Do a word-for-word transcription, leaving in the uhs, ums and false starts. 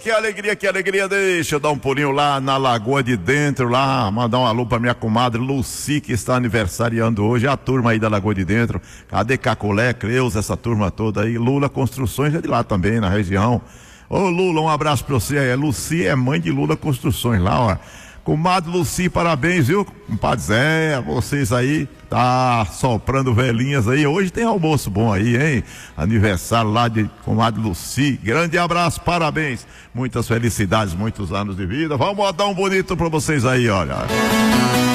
que alegria, que alegria. Deixa eu dar um pulinho lá na Lagoa de Dentro, lá, mandar um alô pra minha comadre Luci, que está aniversariando hoje, a turma aí da Lagoa de Dentro. Cadê Cacolé, Creus, essa turma toda aí? Lula Construções é de lá também, na região. Ô Lula, um abraço pra você aí. Luci é mãe de Lula Construções lá, ó. Comadre Luci, parabéns, viu? Compadre Zé, vocês aí, tá soprando velhinhas aí. Hoje tem almoço bom aí, hein? Aniversário lá de comadre Luci. Grande abraço, parabéns. Muitas felicidades, muitos anos de vida. Vamos dar um bonito pra vocês aí, olha.